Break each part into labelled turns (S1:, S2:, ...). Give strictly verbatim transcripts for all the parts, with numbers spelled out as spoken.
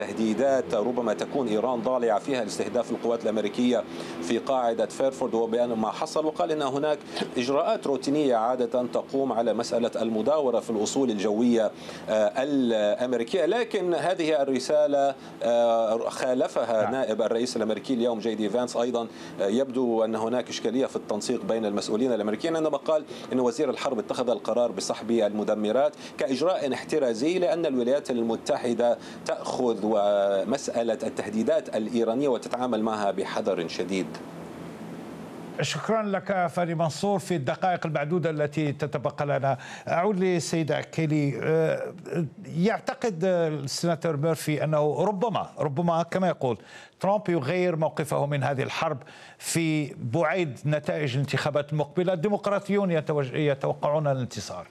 S1: تهديدات ربما تكون إيران ضالعة فيها لاستهداف القوات الأمريكية في قاعدة فيرفورد وبيان ما حصل، وقال إن هناك إجراءات روتينية عادة تقوم على مسألة المداورة في الأصول الجوية الأمريكية. لكن هذه الرسالة خالفها نائب الرئيس الأمريكي اليوم جي دي فانس. أيضا يبدو أن هناك إشكالية في التنسيق بين المسؤولين الأمريكيين، عندما قال أن وزير الحرب اتخذ القرار بسحب المدمرات كإجراء احترازي لأن الولايات المتحدة تأخذ ومسألة التهديدات الإيرانية وتتعامل معها بحذر شديد.
S2: شكرا لك فادي منصور. في الدقائق المعدودة التي تتبقى لنا أعود للسيدة كيلي. يعتقد السيناتور ميرفي أنه ربما ربما كما يقول ترامب يغير موقفه من هذه الحرب في بعيد نتائج الانتخابات المقبلة. الديمقراطيون يتوقعون الانتصار.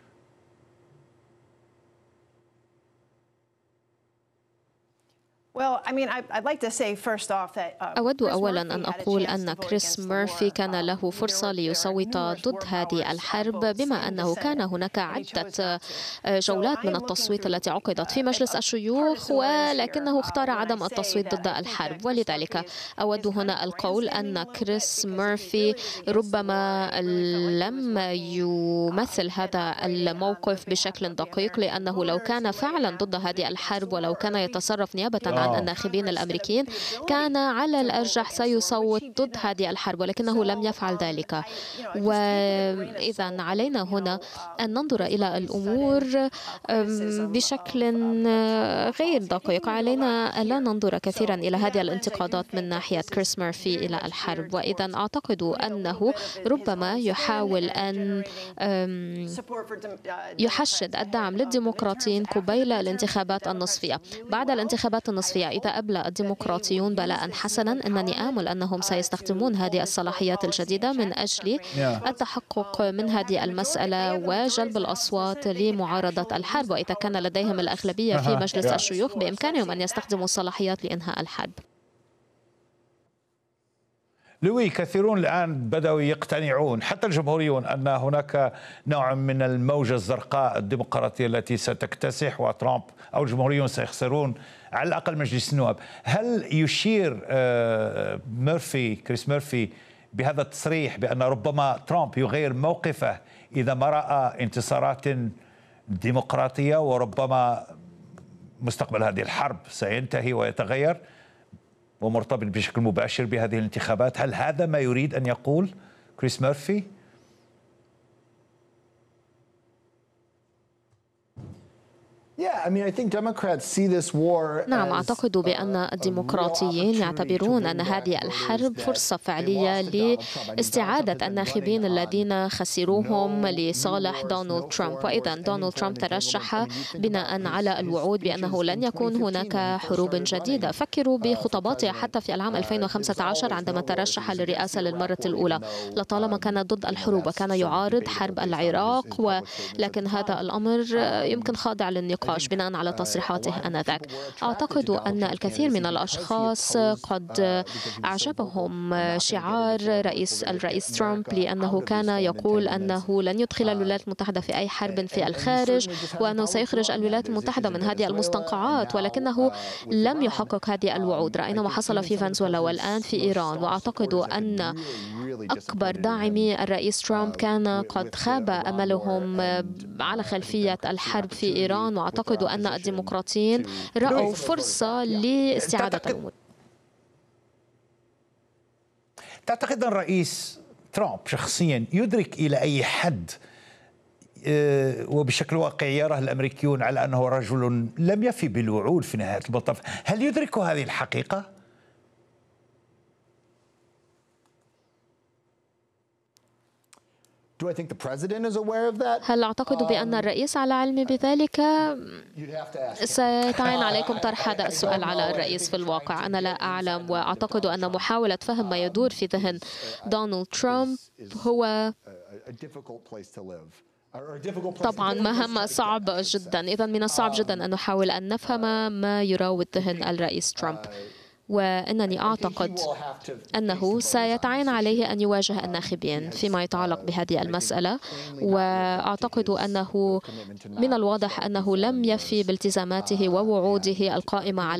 S3: أود أولا أن أقول أن كريس ميرفي كان له فرصة ليصوت ضد هذه الحرب، بما أنه كان هناك عدة جولات من التصويت التي عقدت في مجلس الشيوخ، ولكنه اختار عدم التصويت ضد الحرب. ولذلك أود هنا القول أن كريس ميرفي ربما لم يمثل هذا الموقف بشكل دقيق، لأنه لو كان فعلا ضد هذه الحرب ولو كان يتصرف نيابة عن الناخبين الأمريكيين كان على الأرجح سيصوت ضد هذه الحرب، ولكنه لم يفعل ذلك. وإذا علينا هنا أن ننظر إلى الأمور بشكل غير دقيق. علينا ألا ننظر كثيرا إلى هذه الانتقادات من ناحية كريس ميرفي إلى الحرب. وإذا أعتقد أنه ربما يحاول أن يحشد الدعم للديمقراطيين قبيل الانتخابات النصفية. بعد الانتخابات النصفية إذا أبلى الديمقراطيون بلاء حسنا، أنني آمل أنهم سيستخدمون هذه الصلاحيات الجديدة من أجل التحقق من هذه المسألة وجلب الأصوات لمعارضة الحرب. وإذا كان لديهم الأغلبية في مجلس الشيوخ بإمكانهم أن يستخدموا الصلاحيات لإنهاء الحرب.
S2: لوي، كثيرون الآن بدأوا يقتنعون حتى الجمهوريون أن هناك نوع من الموجة الزرقاء الديمقراطية التي ستكتسح وترامب أو الجمهوريون سيخسرون على الأقل مجلس النواب. هل يشير ميرفي كريس ميرفي بهذا التصريح بأن ربما ترامب يغير موقفه إذا ما رأى انتصارات ديمقراطية، وربما مستقبل هذه الحرب سينتهي ويتغير ومرتبط بشكل مباشر بهذه الانتخابات؟ هل هذا ما يريد أن يقول كريس ميرفي؟
S3: نعم، أعتقد بأن الديمقراطيين يعتبرون أن هذه الحرب فرصة فعلية لاستعادة الناخبين الذين خسروهم لصالح دونالد ترامب. وإذا دونالد ترامب ترشح بناء على الوعود بأنه لن يكون هناك حروب جديدة. فكروا بخطاباته حتى في العام ألفين وخمسة عشر عندما ترشح للرئاسة للمرة الأولى، لطالما كان ضد الحروب وكان يعارض حرب العراق، ولكن هذا الأمر يمكن خاضع للنقاش بناء على تصريحاته آنذاك. أعتقد أن الكثير من الأشخاص قد أعجبهم شعار رئيس الرئيس ترامب، لأنه كان يقول أنه لن يدخل الولايات المتحدة في أي حرب في الخارج، وأنه سيخرج الولايات المتحدة من هذه المستنقعات، ولكنه لم يحقق هذه الوعود. رأينا ما حصل في فنزويلا والآن في إيران. وأعتقد أن أكبر داعمي الرئيس ترامب كان قد خاب أملهم على خلفية الحرب في إيران. وأعتقد أن الديمقراطيين رأوا فرصة لاستعادة الأمور.
S2: تعتقد أن الرئيس ترامب شخصيا يدرك إلى أي حد وبشكل واقعي يراه الأمريكيون على أنه رجل لم يفي بالوعود في نهاية المطاف؟ هل يدرك هذه الحقيقة؟
S3: هل أعتقد بأن الرئيس على علم بذلك؟ سيتعين عليكم طرح هذا السؤال على الرئيس في الواقع. أنا لا أعلم، وأعتقد أن محاولة فهم ما يدور في ذهن دونالد ترامب هو طبعا مهمة صعبة جدا. إذا من الصعب جدا أن نحاول أن نفهم ما يراود ذهن الرئيس ترامب. وأنني أعتقد أنه سيتعين عليه أن يواجه الناخبين فيما يتعلق بهذه المسألة. وأعتقد أنه من الواضح أنه لم يفي بالتزاماته ووعوده القائمة على